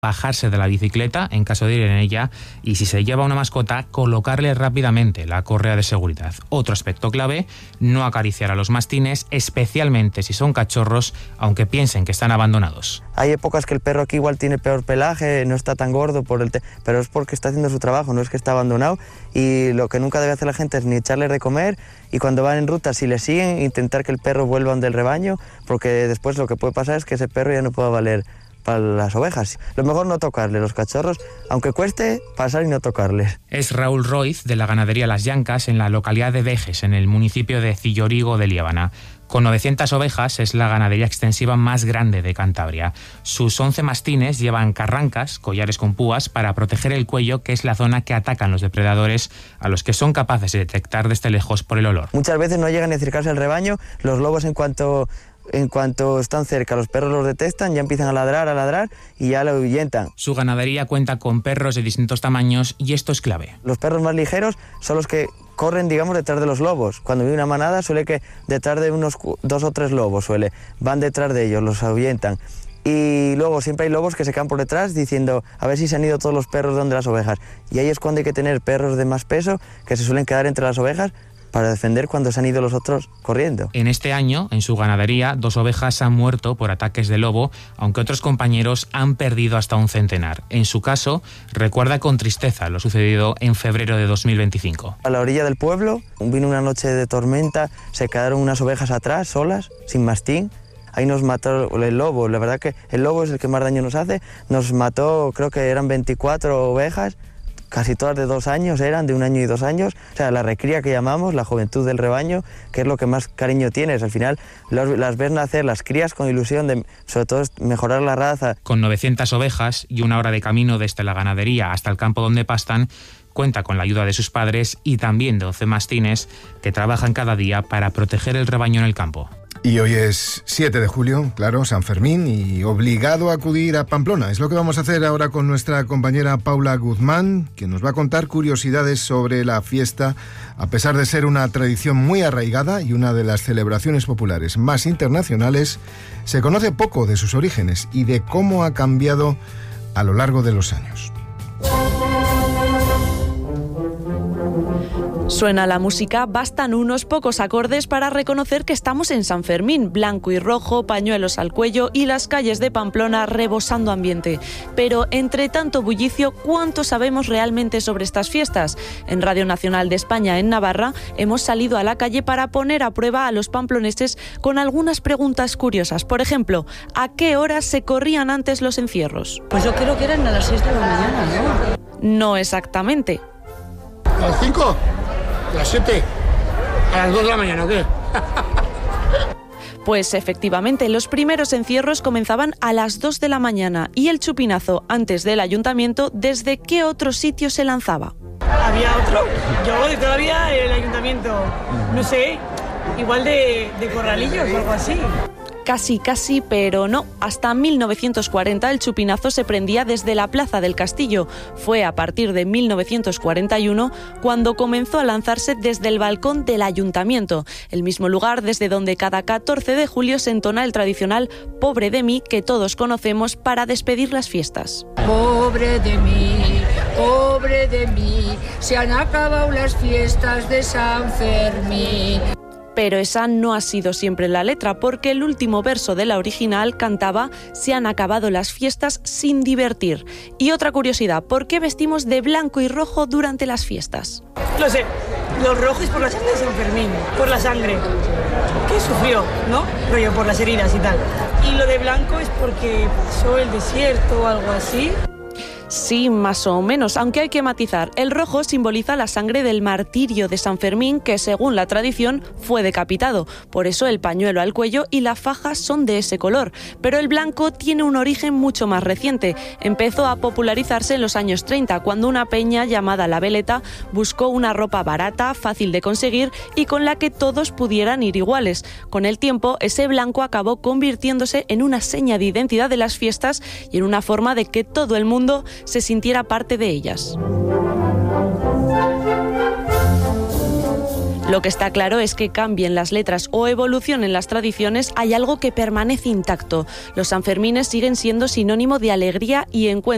bajarse de la bicicleta en caso de ir en ella y, si se lleva una mascota, colocarle rápidamente la correa de seguridad. Otro aspecto clave, no acariciar a los mastines, especialmente si son cachorros, aunque piensen que están abandonados. Hay épocas que el perro aquí igual tiene peor pelaje, no está tan gordo, pero es porque está haciendo su trabajo, no es que está abandonado, y lo que nunca debe hacer la gente es ni echarles de comer, y cuando van en ruta, si le siguen, intentar que el perro vuelva del rebaño, porque después lo que puede pasar es que ese perro ya no pueda valer para las ovejas. Lo mejor no tocarle los cachorros, aunque cueste pasar y no tocarles. Es Raúl Roiz, de la ganadería Las Llancas, en la localidad de Vejes, en el municipio de Cillorigo de Liébana. Con 900 ovejas es la ganadería extensiva más grande de Cantabria. Sus 11 mastines llevan carrancas, collares con púas, para proteger el cuello, que es la zona que atacan los depredadores, a los que son capaces de detectar desde lejos por el olor. Muchas veces no llegan a acercarse al rebaño. Los lobos, en cuanto están cerca, los perros los detectan, ya empiezan a ladrar y ya lo ahuyentan. Su ganadería cuenta con perros de distintos tamaños y esto es clave. Los perros más ligeros son los que corren, digamos, detrás de los lobos. Cuando viene una manada, suele que detrás de unos 2 o 3 lobos, van detrás de ellos, los ahuyentan. Y luego siempre hay lobos que se quedan por detrás diciendo a ver si se han ido todos los perros donde las ovejas. Y ahí es cuando hay que tener perros de más peso que se suelen quedar entre las ovejas para defender cuando se han ido los otros corriendo. En este año, en su ganadería, 2 ovejas han muerto por ataques de lobo, aunque otros compañeros han perdido hasta un centenar. En su caso, recuerda con tristeza lo sucedido en febrero de 2025. A la orilla del pueblo vino una noche de tormenta, se quedaron unas ovejas atrás, solas, sin mastín. Ahí nos mató el lobo. La verdad que el lobo es el que más daño nos hace. Nos mató, creo que eran 24 ovejas, casi todas de 2 años eran, de 1 año y 2 años. O sea, la recría que llamamos, la juventud del rebaño, que es lo que más cariño tienes. Al final las ves nacer, las crías con ilusión de, sobre todo, mejorar la raza. Con 900 ovejas y 1 hora de camino desde la ganadería hasta el campo donde pastan, cuenta con la ayuda de sus padres y también de 11 mastines que trabajan cada día para proteger el rebaño en el campo. Y hoy es 7 de julio, claro, San Fermín, y obligado a acudir a Pamplona. Es lo que vamos a hacer ahora con nuestra compañera Paula Guzmán, que nos va a contar curiosidades sobre la fiesta, a pesar de ser una tradición muy arraigada y una de las celebraciones populares más internacionales. Se conoce poco de sus orígenes y de cómo ha cambiado a lo largo de los años. Suena la música, bastan unos pocos acordes para reconocer que estamos en San Fermín, blanco y rojo, pañuelos al cuello y las calles de Pamplona rebosando ambiente. Pero entre tanto bullicio, ¿cuánto sabemos realmente sobre estas fiestas? En Radio Nacional de España, en Navarra, hemos salido a la calle para poner a prueba a los pamploneses con algunas preguntas curiosas. Por ejemplo, ¿a qué horas se corrían antes los encierros? Pues yo creo que eran a las 6 de la mañana, ¿no? No exactamente. ¿A las 5? ¿A las 7? ¿A las 2 de la mañana o qué? Pues efectivamente, los primeros encierros comenzaban a las 2 de la mañana y el chupinazo antes del ayuntamiento, ¿desde qué otro sitio se lanzaba? Había otro, yo de todavía el ayuntamiento, no sé, igual de Corralillos o algo así. Casi, pero no. Hasta 1940 el chupinazo se prendía desde la Plaza del Castillo. Fue a partir de 1941 cuando comenzó a lanzarse desde el balcón del ayuntamiento, el mismo lugar desde donde cada 14 de julio se entona el tradicional Pobre de mí que todos conocemos para despedir las fiestas. Pobre de mí, se han acabado las fiestas de San Fermín. Pero esa no ha sido siempre la letra, porque el último verso de la original cantaba «Se han acabado las fiestas sin divertir». Y otra curiosidad, ¿por qué vestimos de blanco y rojo durante las fiestas? No sé, los rojos por la sangre de San Fermín, por la sangre que sufrió, ¿no? Rollo por las heridas y tal. Y lo de blanco es porque pasó el desierto o algo así. Sí, más o menos, aunque hay que matizar. El rojo simboliza la sangre del martirio de San Fermín, que según la tradición fue decapitado. Por eso el pañuelo al cuello y la faja son de ese color. Pero el blanco tiene un origen mucho más reciente. Empezó a popularizarse en los años 30, cuando una peña llamada La Veleta buscó una ropa barata, fácil de conseguir y con la que todos pudieran ir iguales. Con el tiempo, ese blanco acabó convirtiéndose en una seña de identidad de las fiestas y en una forma de que todo el mundo se sintiera parte de ellas. Lo que está claro es que cambien las letras o evolucionen las tradiciones, hay algo que permanece intacto. Los sanfermines siguen siendo sinónimo de alegría y encuentro.